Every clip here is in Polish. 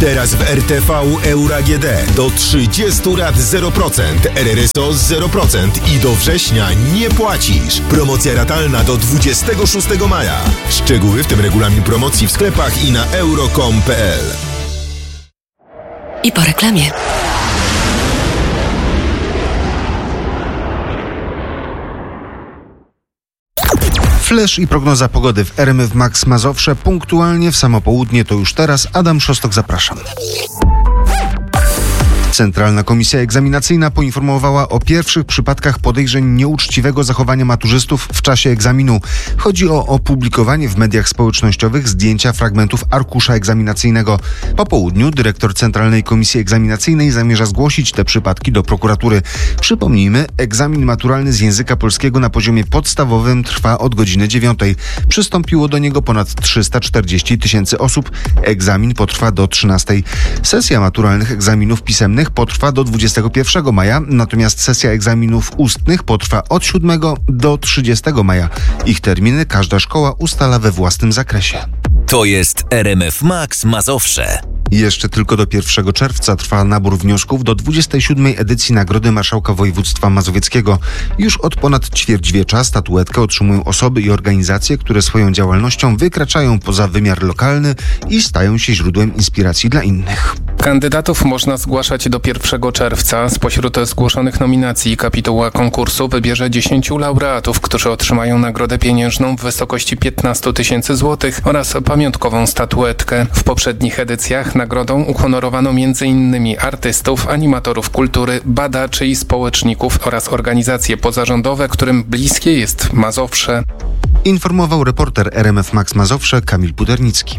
Teraz w RTV Euro AGD do 30 lat 0%, RRSO 0% i do września nie płacisz. Promocja ratalna do 26 maja. Szczegóły, w tym regulamin promocji w sklepach i na euro.com.pl. I po reklamie. Flash i prognoza pogody w RMF Max Mazowsze. Punktualnie w samo południe, to już teraz. Adam Szostok, zapraszam. Centralna Komisja Egzaminacyjna poinformowała o pierwszych przypadkach podejrzeń nieuczciwego zachowania maturzystów w czasie egzaminu. Chodzi o opublikowanie w mediach społecznościowych zdjęcia fragmentów arkusza egzaminacyjnego. Po południu dyrektor Centralnej Komisji Egzaminacyjnej zamierza zgłosić te przypadki do prokuratury. Przypomnijmy, egzamin maturalny z języka polskiego na poziomie podstawowym trwa od godziny 9. Przystąpiło do niego ponad 340 000 osób. Egzamin potrwa do 13. Sesja maturalnych egzaminów pisemnych potrwa do 21 maja, natomiast sesja egzaminów ustnych potrwa od 7 do 30 maja. Ich terminy każda szkoła ustala we własnym zakresie. To jest RMF Max Mazowsze. Jeszcze tylko do 1 czerwca trwa nabór wniosków do 27. edycji Nagrody Marszałka Województwa Mazowieckiego. Już od ponad ćwierćwiecza statuetkę otrzymują osoby i organizacje, które swoją działalnością wykraczają poza wymiar lokalny i stają się źródłem inspiracji dla innych. Kandydatów można zgłaszać do 1 czerwca. Spośród zgłoszonych nominacji kapituła konkursu wybierze 10 laureatów, którzy otrzymają nagrodę pieniężną w wysokości 15 000 złotych oraz pamiątkową statuetkę. W poprzednich edycjach nagrodą uhonorowano m.in. artystów, animatorów kultury, badaczy i społeczników oraz organizacje pozarządowe, którym bliskie jest Mazowsze. Informował reporter RMF Max Mazowsze Kamil Pudernicki.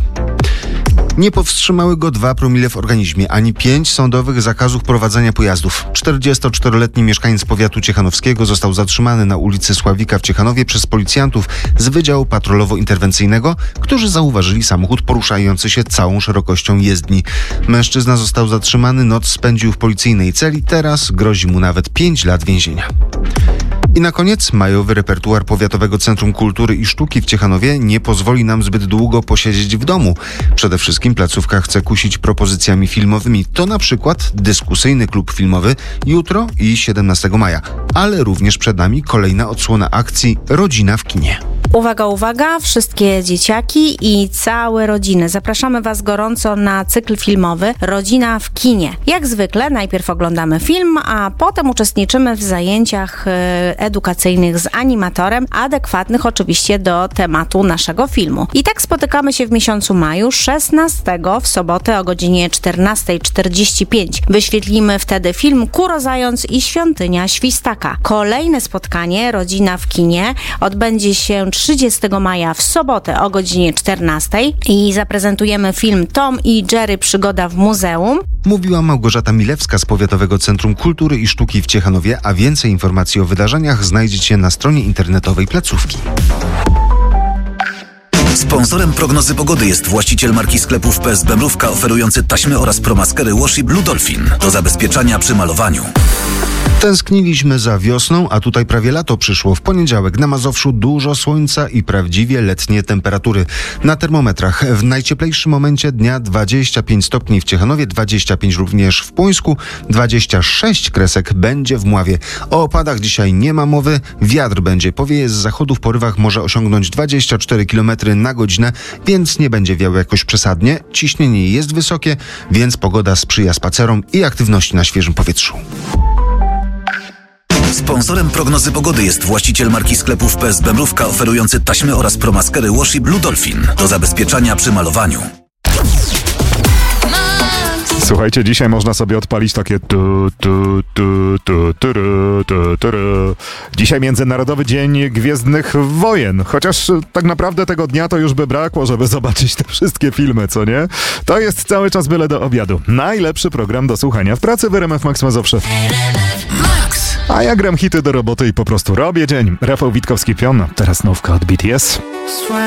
Nie powstrzymały go 2 promile w organizmie, ani 5 sądowych zakazów prowadzenia pojazdów. 44-letni mieszkaniec powiatu ciechanowskiego został zatrzymany na ulicy Sławika w Ciechanowie przez policjantów z Wydziału Patrolowo-Interwencyjnego, którzy zauważyli samochód poruszający się całą szerokością jezdni. Mężczyzna został zatrzymany, noc spędził w policyjnej celi, teraz grozi mu nawet 5 lat więzienia. I na koniec majowy repertuar Powiatowego Centrum Kultury i Sztuki w Ciechanowie nie pozwoli nam zbyt długo posiedzieć w domu. Przede wszystkim placówka chce kusić propozycjami filmowymi. To na przykład dyskusyjny klub filmowy jutro i 17 maja. Ale również przed nami kolejna odsłona akcji Rodzina w kinie. Uwaga, uwaga, wszystkie dzieciaki i całe rodziny. Zapraszamy Was gorąco na cykl filmowy Rodzina w kinie. Jak zwykle najpierw oglądamy film, a potem uczestniczymy w zajęciach edukacyjnych z animatorem, adekwatnych oczywiście do tematu naszego filmu. I tak spotykamy się w miesiącu maju, 16 w sobotę o godzinie 14:45. Wyświetlimy wtedy film Kuro Zając i Świątynia Świstaka. Kolejne spotkanie Rodzina w kinie odbędzie się 30 maja w sobotę o godzinie 14 i zaprezentujemy film Tom i Jerry Przygoda w muzeum. Mówiła Małgorzata Milewska z Powiatowego Centrum Kultury i Sztuki w Ciechanowie, a więcej informacji o wydarzeniach znajdziecie na stronie internetowej placówki. Sponsorem prognozy pogody jest właściciel marki sklepów PSB Mrówka, oferujący taśmy oraz promaskery Washi Blue Dolphin do zabezpieczania przy malowaniu. Tęskniliśmy za wiosną, a tutaj prawie lato przyszło. W poniedziałek na Mazowszu dużo słońca i prawdziwie letnie temperatury. Na termometrach w najcieplejszym momencie dnia 25 stopni w Ciechanowie, 25 również w Płońsku, 26 kresek będzie w Mławie. O opadach dzisiaj nie ma mowy, wiatr będzie powieje z zachodu, w porywach może osiągnąć 24 km na godzinę, więc nie będzie wiał jakoś przesadnie. Ciśnienie jest wysokie, więc pogoda sprzyja spacerom i aktywności na świeżym powietrzu. Sponsorem prognozy pogody jest właściciel marki sklepów PSB Mrówka, oferujący taśmy oraz promaskery Washi Blue Dolphin do zabezpieczania przy malowaniu. Słuchajcie, dzisiaj można sobie odpalić takie Dzisiaj Międzynarodowy Dzień Gwiezdnych Wojen. Chociaż tak naprawdę tego dnia to już by brakło, żeby zobaczyć te wszystkie filmy, co nie? To jest cały czas byle do obiadu. Najlepszy program do słuchania w pracy w RMF Max Mazowsze. A ja gram hity do roboty i po prostu robię dzień. Rafał Witkowski-Pion, teraz nówka od BTS.